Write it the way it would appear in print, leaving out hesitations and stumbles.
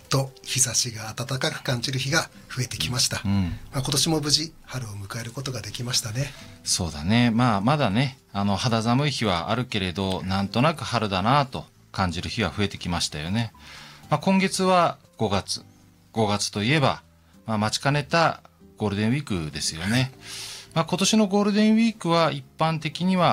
と日差しが暖かく感じる日が増えてきました。今年も無事春を迎えることができましたね。 そうだね。まだね、肌寒い日はあるけれど、なんとなく春だなと感じる日は増えてきましたよね。今月は5月。5月といえば、待ちかねたゴールデンウィークですよね。今年のゴールデンウィークは一般的には